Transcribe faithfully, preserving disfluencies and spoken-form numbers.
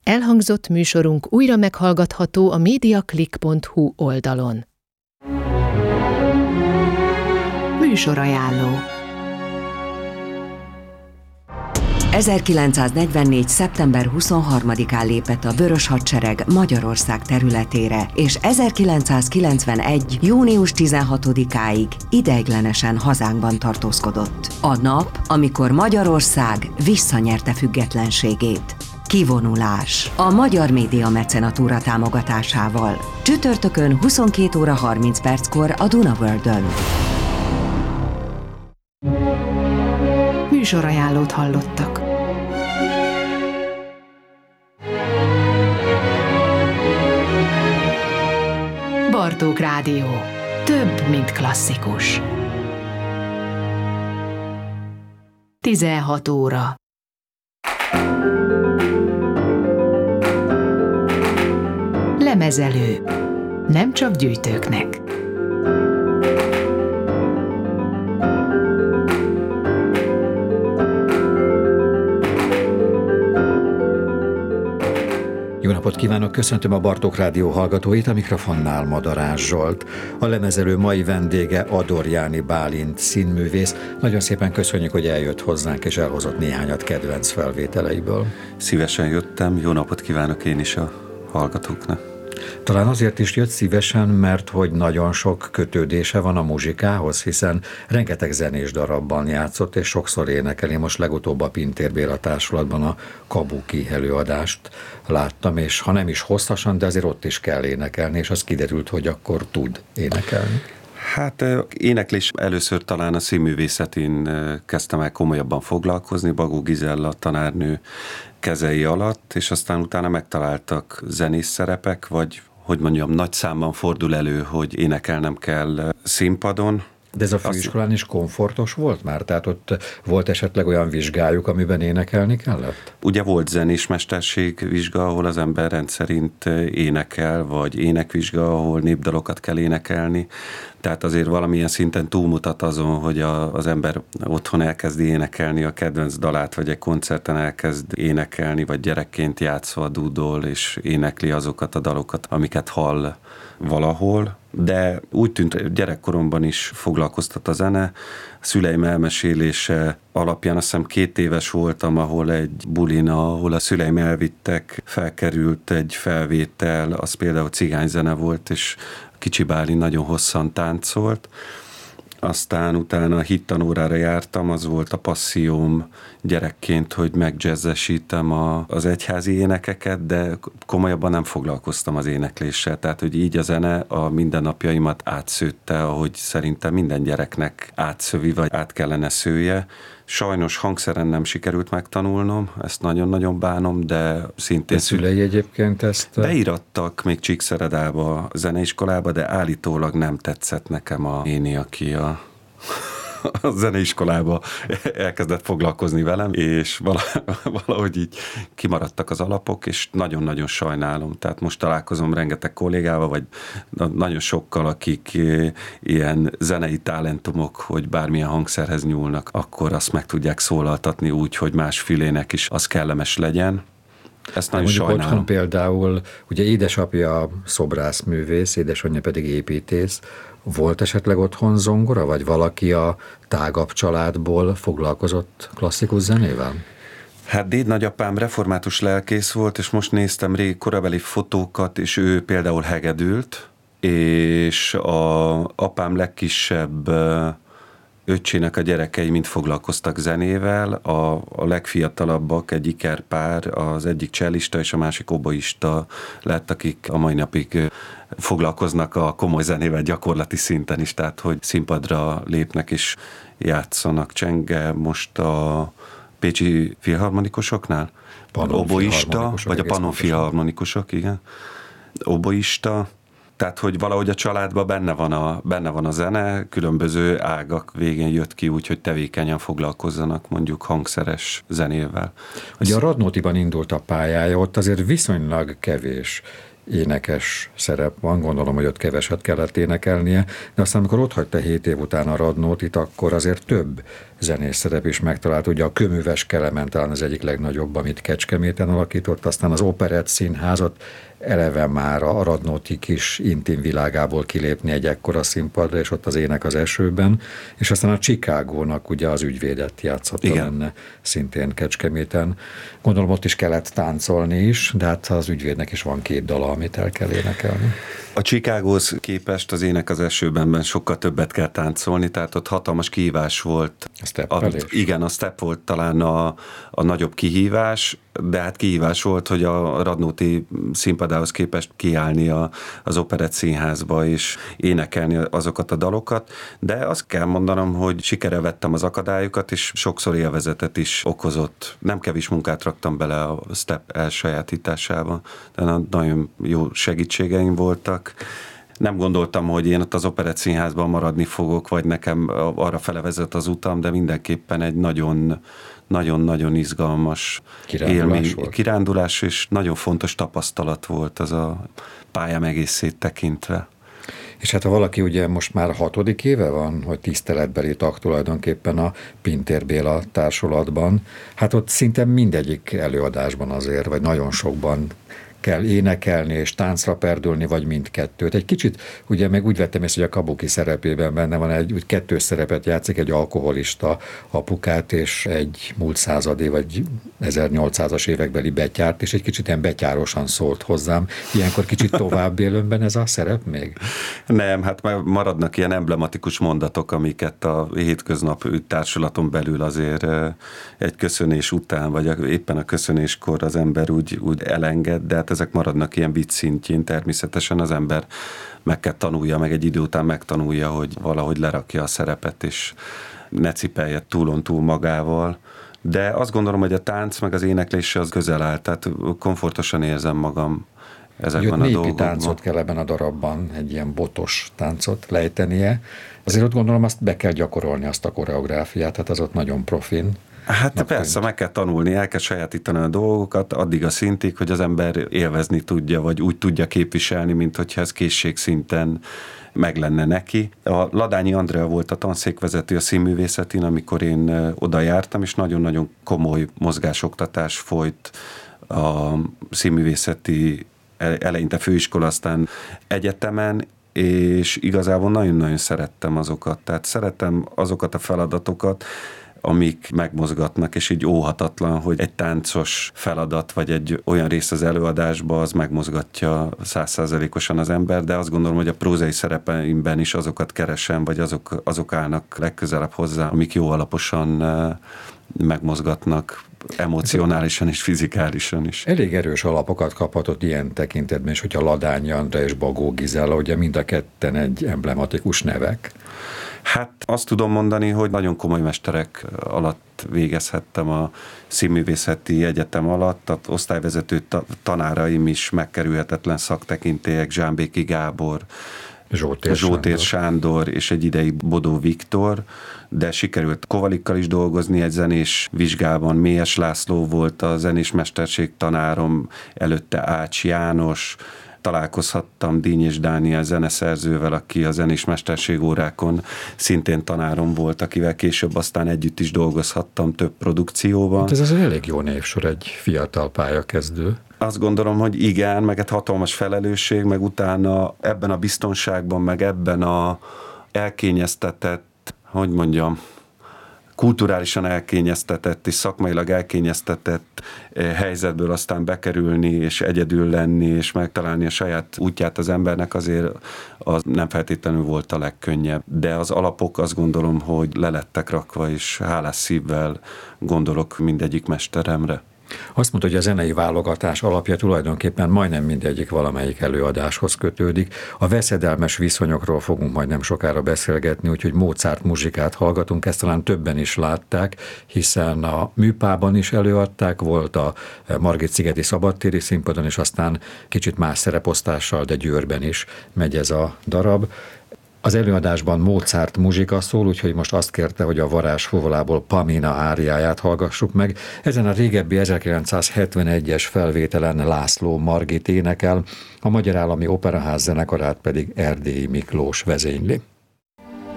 Elhangzott műsorunk újra meghallgatható a mediaclick pont hu oldalon. Műsorajánló. ezerkilencszáznegyvennégy. szeptember huszonharmadikán lépett a Vörös Hadsereg Magyarország területére, és ezerkilencszázkilencvenegy. június tizenhatodikáig ideiglenesen hazánkban tartózkodott. A nap, amikor Magyarország visszanyerte függetlenségét. Kivonulás. A Magyar Média Mecenatúra támogatásával. Csütörtökön huszonkét óra harminc perckor a Duna Worldön. Műsorajánlót hallottak. Bartók Rádió. Több, mint klasszikus. tizenhat óra. Lemezelő. Nem csak gyűjtőknek. Jó napot kívánok, köszöntöm a Bartók Rádió hallgatóit, a mikrofonnál Madarás Zsolt. A lemezelő mai vendége Adorjáni Bálint színművész. Nagyon szépen köszönjük, hogy eljött hozzánk és elhozott néhányat kedvenc felvételeiből. Szívesen jöttem, jó napot kívánok én is a hallgatóknak. Talán azért is jött szívesen, mert hogy nagyon sok kötődése van a muzsikához, hiszen rengeteg zenés darabban játszott, és sokszor énekeli. Most legutóbb a Pintér Béla Társulatban a Kabuki előadást láttam, és ha nem is hosszasan, de azért ott is kell énekelni, és az kiderült, hogy akkor tud énekelni. Hát éneklés először talán a színművészetén kezdtem el komolyabban foglalkozni, Bagó Gizella tanárnő kezei alatt, és aztán utána megtaláltak zenész szerepek, vagy hogy mondjam, nagy számban fordul elő, hogy énekelnem kell színpadon. De ez a főiskolán is komfortos volt már? Tehát ott volt esetleg olyan vizsgájuk, amiben énekelni kellett? Ugye volt zenés mesterség vizsga, ahol az ember rendszerint énekel, vagy énekvizsga, ahol népdalokat kell énekelni. Tehát azért valamilyen szinten túlmutat azon, hogy a, az ember otthon elkezdi énekelni a kedvenc dalát, vagy egy koncerten elkezd énekelni, vagy gyerekként játszva dúdol, és énekli azokat a dalokat, amiket hall valahol. De úgy tűnt, gyerekkoromban is foglalkoztat a zene. A szüleim elmesélése alapján azt hiszem két éves voltam, ahol egy bulin, ahol a szüleim elvittek, felkerült egy felvétel, az például cigányzene volt, és kicsi Bálint nagyon hosszan táncolt. Aztán utána a hittanórára jártam, az volt a passzióm gyerekként, hogy megjazzesítem a, az egyházi énekeket, de komolyabban nem foglalkoztam az énekléssel. Tehát, hogy így a zene a mindennapjaimat átszőtte, ahogy szerintem minden gyereknek átszövi, vagy át kellene szője. Sajnos hangszeren nem sikerült megtanulnom, ezt nagyon-nagyon bánom, de szintén... De szülei egyébként ezt... Beírattak még Csíkszeredába, zeneiskolába, de állítólag nem tetszett nekem a néni, aki a, a zeneiskolába elkezdett foglalkozni velem, és valahogy így kimaradtak az alapok, és nagyon-nagyon sajnálom. Tehát most találkozom rengeteg kollégával, vagy nagyon sokkal, akik ilyen zenei talentumok, hogy bármilyen hangszerhez nyúlnak, akkor azt meg tudják szólaltatni úgy, hogy más fülének is az kellemes legyen. Ezt nagyon sajnálom. Otthon például, ugye édesapja szobrászművész, édesanyja pedig építész. Volt esetleg otthon zongora, vagy valaki a tágabb családból foglalkozott klasszikus zenével? Hát dédnagyapám református lelkész volt, és most néztem rég korabeli fotókat, és ő például hegedült, és a apám legkisebb öccsének a gyerekei mind foglalkoztak zenével, a, a legfiatalabbak, egy ikerpár, az egyik csellista és a másik oboista lett, akik a mai napig foglalkoznak a komoly zenével gyakorlati szinten is, tehát hogy színpadra lépnek és játszanak. Csenge most a pécsi filharmonikusoknál, oboista, vagy a Pannon filharmonikusok, igen, oboista. Tehát, hogy valahogy a családban benne van a, benne van a zene, különböző ágak végén jött ki úgy, hogy tevékenyen foglalkozzanak mondjuk hangszeres zenével. Ugye a Radnótiban indult a pályája, ott azért viszonylag kevés énekes szerep van, gondolom, hogy ott keveset kellett énekelnie, de aztán amikor ott hagyta hét év után a Radnótit, akkor azért több zenés szerep is megtalált. Ugye a Köműves Kelemen talán az egyik legnagyobb, amit Kecskeméten alakított, aztán az Operett Színházat, eleve már a Radnóti kis intim világából kilépni egy ekkora színpadra, és ott az Ének az esőben, és aztán a Chicagónak ugye az Ügyvédet játszotta benne, szintén Kecskeméten. Gondolom ott is kellett táncolni is, de hát az Ügyvédnek is van két dala, amit el kell énekelni. A Chicagóhoz képest az Ének az esőben sokkal többet kell táncolni, tehát ott hatalmas kihívás volt. A a, igen, a step volt talán a, a nagyobb kihívás, de hát kihívás volt, hogy a Radnóti színpadához képest kiállni a, az Operett Színházba és énekelni azokat a dalokat, de azt kell mondanom, hogy sikere vettem az akadályokat, és sokszor élvezetet is okozott. Nem kevés munkát raktam bele a step elsajátításába, de nagyon jó segítségeim voltak. Nem gondoltam, hogy én ott az Operett Színházban maradni fogok, vagy nekem arra fele vezet az utam, de mindenképpen egy nagyon nagyon-nagyon izgalmas kirándulás élmény, volt. kirándulás, és nagyon fontos tapasztalat volt az a pályám egészét tekintve. És hát ha valaki ugye most már hatodik éve van, hogy tiszteletbeli tag tulajdonképpen a Pintér Béla társulatban, hát ott szinte mindegyik előadásban azért, vagy nagyon sokban kell énekelni és táncra perdülni, vagy mindkettőt. Egy kicsit, ugye meg úgy vettem észre, hogy a Kabuki szerepében benne van egy, úgy kettős szerepet játszik, egy alkoholista apukát, és egy múlt századi, vagy ezernyolcszázas évekbeli betyárt, és egy kicsit ilyen betyárosan szólt hozzám. Ilyenkor kicsit tovább él önben ez a szerep még? Nem, hát maradnak ilyen emblematikus mondatok, amiket a hétköznap társulaton belül azért egy köszönés után, vagy éppen a köszönéskor az ember úgy, úgy elenged, de hát ezek maradnak ilyen vicc szintjén, természetesen az ember meg kell tanulja, meg egy idő után megtanulja, hogy valahogy lerakja a szerepet, és ne cipelje túlon túl magával. De azt gondolom, hogy a tánc meg az éneklés az közel áll, tehát komfortosan érzem magam ezekben a dolgokban. Népi táncot kell ebben a darabban, egy ilyen botos táncot lejtenie. Azért ott gondolom, azt be kell gyakorolni, azt a koreográfiát, tehát az ott nagyon profin. Hát persze, meg kell tanulni, el kell sajátítani a dolgokat addig a szintig, hogy az ember élvezni tudja, vagy úgy tudja képviselni, mint hogyha ez készségszinten meg lenne neki. A Ladányi Andrea volt a tanszékvezető a színművészetén, amikor én oda jártam, és nagyon-nagyon komoly mozgásoktatás folyt a színművészeti eleinte főiskola, aztán egyetemen, és igazából nagyon-nagyon szerettem azokat. Tehát szeretem azokat a feladatokat, amik megmozgatnak, és így óhatatlan, hogy egy táncos feladat, vagy egy olyan rész az előadásban, az megmozgatja száz százalékosan az ember, de azt gondolom, hogy a prózai szerepeimben is azokat keresem, vagy azok, azok állnak legközelebb hozzá, amik jó alaposan megmozgatnak, emocionálisan és fizikálisan is. Elég erős alapokat kaphatott ilyen tekintetben, és hogyha Ladányi Andrea és Bagó Gizella, ugye mind a ketten egy emblematikus nevek. Hát azt tudom mondani, hogy nagyon komoly mesterek alatt végezhettem a színművészeti egyetem alatt, az osztályvezető tanáraim is megkerülhetetlen szaktekintélyek, Zsámbéki Gábor, Zsótér, Zsótér Sándor. Sándor és egy ideig Bodó Viktor, de sikerült Kovalikkal is dolgozni egy zenés vizsgában. Mélyes László volt a zenés mesterség tanárom, előtte Ács János, találkozhattam Dínyés Dániel zeneszerzővel, aki a zenés mesterség órákon szintén tanárom volt, akivel később aztán együtt is dolgozhattam több produkcióban. Hát ez az elég jó névsor egy fiatal pályakezdő. Azt gondolom, hogy igen, meg egy hatalmas felelősség, meg utána ebben a biztonságban, meg ebben a elkényeztetett, hogy mondjam, kulturálisan elkényeztetett és szakmailag elkényeztetett helyzetből aztán bekerülni, és egyedül lenni, és megtalálni a saját útját az embernek, azért az nem feltétlenül volt a legkönnyebb. De az alapok azt gondolom, hogy le lettek rakva, és hálás szívvel gondolok mindegyik mesteremre. Azt mondta, hogy a zenei válogatás alapja tulajdonképpen majdnem mindegyik valamelyik előadáshoz kötődik. A veszedelmes viszonyokról fogunk majd nem sokára beszélgetni, úgyhogy Mozart muzsikát hallgatunk, ezt talán többen is látták, hiszen a Műpában is előadták, volt a Margit-szigeti szabadtéri színpadon, és aztán kicsit más szereposztással, de Győrben is megy ez a darab. Az előadásban Mozart muzsika szól, úgyhogy most azt kérte, hogy a Varázs fuvolából Pamina áriáját hallgassuk meg. Ezen a régebbi ezerkilencszázhetvenegyes felvételen László Margit énekel, a Magyar Állami Operaház zenekarát pedig Erdélyi Miklós vezényli.